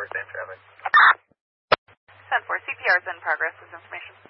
same traffic. 10-4, CPR is in progress. This information.